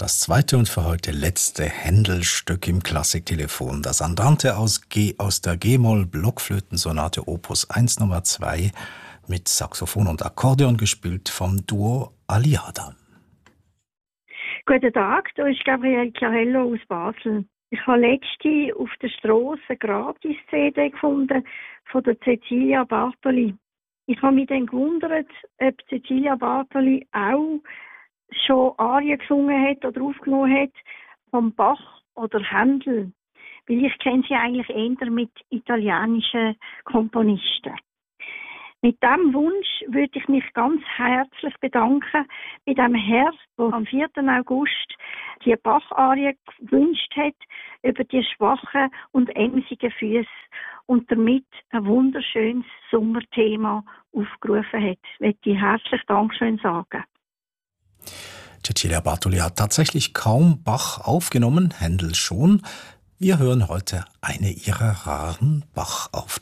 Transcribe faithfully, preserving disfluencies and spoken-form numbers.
Das zweite und für heute letzte Händel-Stück im Klassiktelefon. Das Andante aus, G, aus der G-Moll-Blockflötensonate Opus eins Nummer zwei mit Saxophon und Akkordeon gespielt vom Duo Aliada. Guten Tag, da ist Gabriele Chiarello aus Basel. Ich habe letzte auf der Strasse eine Gratis-C D gefunden von der Cecilia Bartoli. Ich habe mich dann gewundert, ob Cecilia Bartoli auch schon Arien gesungen hat oder aufgenommen hat von Bach oder Händel. Weil ich kenne sie eigentlich eher mit italienischen Komponisten. Mit diesem Wunsch würde ich mich ganz herzlich bedanken bei dem Herr, der am vierten August die Bach-Arie gewünscht hat über die schwachen und emsigen Füße und damit ein wunderschönes Sommerthema aufgerufen hat. Ich möchte herzlich Dankeschön sagen. Cecilia Bartoli hat tatsächlich kaum Bach aufgenommen, Händel schon. Wir hören heute eine ihrer raren Bach-Aufnahmen.